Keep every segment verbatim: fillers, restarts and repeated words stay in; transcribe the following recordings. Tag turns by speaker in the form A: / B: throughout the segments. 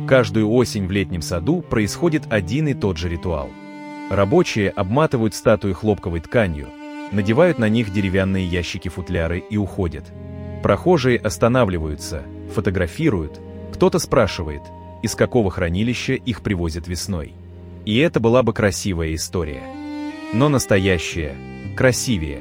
A: Каждую осень в летнем саду происходит один и тот же ритуал. Рабочие обматывают статуи хлопковой тканью, надевают на них деревянные ящики-футляры и уходят. Прохожие останавливаются, фотографируют, кто-то спрашивает, из какого хранилища их привозят весной. И это была бы красивая история. Но настоящая красивее.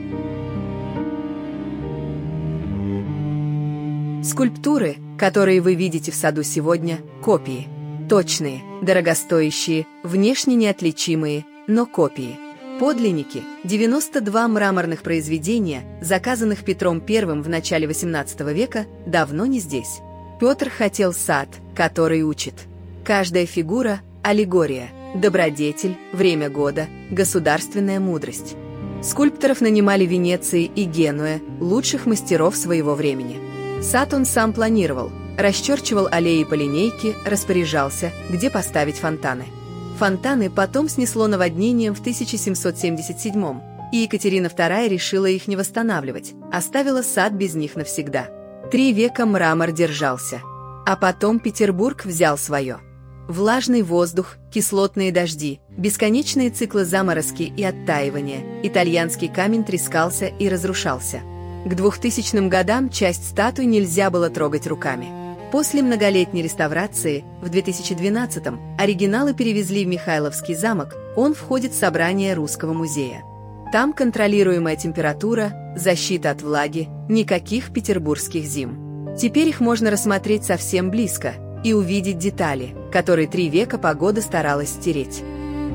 B: Скульптуры, которые вы видите в саду сегодня, копии. Точные, дорогостоящие, внешне неотличимые, но копии. Подлинники – девяносто два мраморных произведения, заказанных Петром Первым в начале восемнадцатого века, давно не здесь. Петр хотел сад, который учит. Каждая фигура – аллегория, добродетель, время года, государственная мудрость. Скульпторов нанимали Венеции и Генуя, лучших мастеров своего времени. Сад он сам планировал, расчерчивал аллеи по линейке, распоряжался, где поставить фонтаны. Фонтаны потом снесло наводнением в тысяча семьсот семьдесят седьмом, и Екатерина Вторая решила их не восстанавливать, оставила сад без них навсегда. Три века мрамор держался. А потом Петербург взял свое. Влажный воздух, кислотные дожди, бесконечные циклы заморозки и оттаивания, итальянский камень трескался и разрушался. К двухтысячным годам часть статуй нельзя было трогать руками. После многолетней реставрации в две тысячи двенадцатом оригиналы перевезли в Михайловский замок, он входит в собрание Русского музея. Там контролируемая температура, защита от влаги, никаких петербургских зим. Теперь их можно рассмотреть совсем близко и увидеть детали, которые три века погода старалась стереть.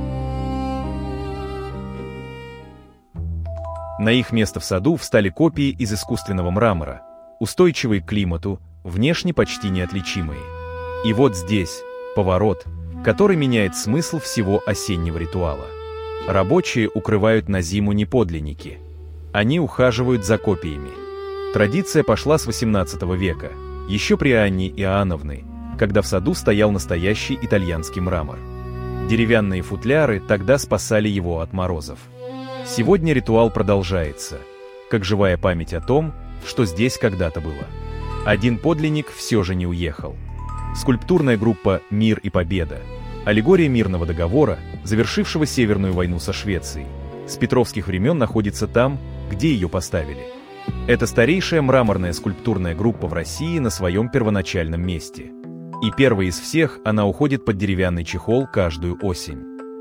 A: На их место в саду встали копии из искусственного мрамора, устойчивые к климату, внешне почти неотличимые. И вот здесь поворот, который меняет смысл всего осеннего ритуала. Рабочие укрывают на зиму не подлинники. Они ухаживают за копиями. Традиция пошла с восемнадцатого века, еще при Анне Иоанновны, когда в саду стоял настоящий итальянский мрамор. Деревянные футляры тогда спасали его от морозов. Сегодня ритуал продолжается, как живая память о том, что здесь когда-то было. Один подлинник все же не уехал. Скульптурная группа «Мир и Победа», аллегория мирного договора, завершившего Северную войну со Швецией, с петровских времен находится там, где ее поставили. Это старейшая мраморная скульптурная группа в России на своем первоначальном месте. И первой из всех она уходит под деревянный чехол каждую осень.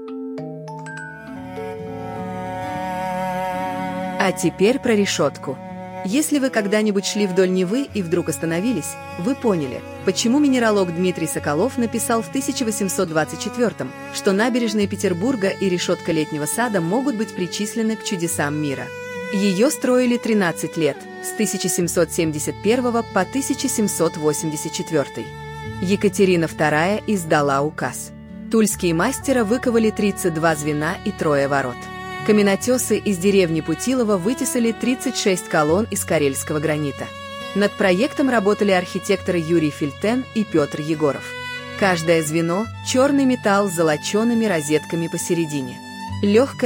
B: А теперь про решетку. Если вы когда-нибудь шли вдоль Невы и вдруг остановились, вы поняли, почему минералог Дмитрий Соколов написал в тысяча восемьсот двадцать четвёртом, что набережные Петербурга и решетка Летнего сада могут быть причислены к чудесам мира. Ее строили тринадцать лет, с тысяча семьсот семьдесят первого по тысяча семьсот восемьдесят четвёртый. Екатерина Вторая издала указ. Тульские мастера выковали тридцать два звена и трое ворот. Каменотесы из деревни Путилово вытесали тридцать шесть колонн из карельского гранита. Над проектом работали архитекторы Юрий Фельтен и Петр Егоров. Каждое звено – черный металл с золочеными розетками посередине. Легкая